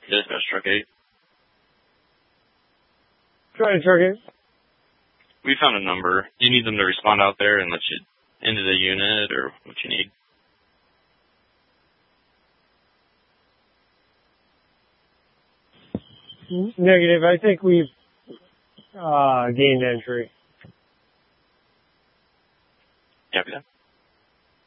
Dispatch Truck 8. Try to Truck 8. We found a number. Do you need them to respond out there and let you into the unit, or what you need? Negative. I think we've gained entry. Copy that.